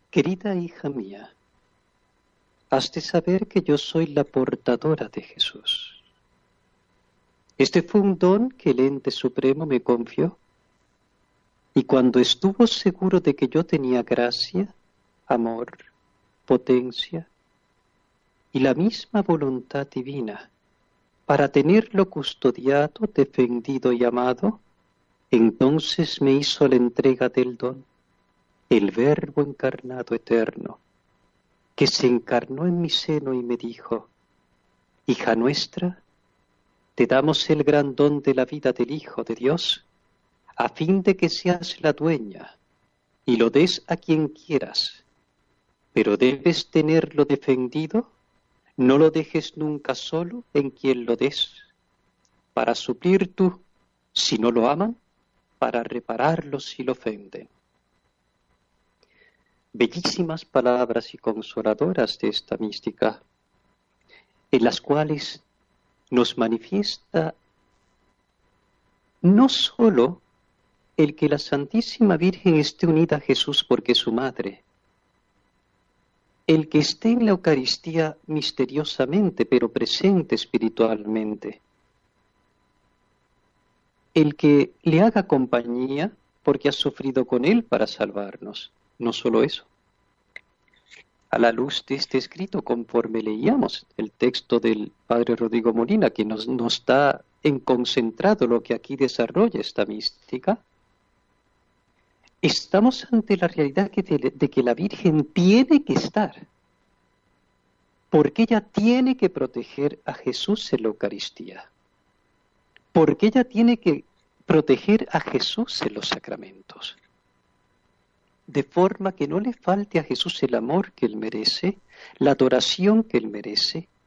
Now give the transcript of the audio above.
Querida hija mía, has de saber que yo soy la portadora de Jesús. Este fue un don que el ente supremo me confió, y cuando estuvo seguro de que yo tenía gracia, amor, potencia y la misma voluntad divina para tenerlo custodiado, defendido y amado, entonces me hizo la entrega del don, el Verbo encarnado eterno, que se encarnó en mi seno y me dijo: hija nuestra, te damos el gran don de la vida del Hijo de Dios, a fin de que seas la dueña y lo des a quien quieras, pero debes tenerlo defendido, no lo dejes nunca solo en quien lo des, para suplir tú, si no lo aman, para repararlo si lo ofenden. Bellísimas palabras y consoladoras de esta mística, en las cuales nos manifiesta no sólo el que la Santísima Virgen esté unida a Jesús porque es su madre, el que esté en la Eucaristía misteriosamente pero presente espiritualmente, el que le haga compañía porque ha sufrido con él para salvarnos. No solo eso. A la luz de este escrito, conforme leíamos el texto del Padre Rodrigo Molina, que nos da en concentrado lo que aquí desarrolla esta mística, estamos ante la realidad de que la Virgen tiene que estar, porque ella tiene que proteger a Jesús en la Eucaristía, porque ella tiene que proteger a Jesús en los sacramentos, de forma que no le falte a Jesús el amor que Él merece, la adoración que Él merece,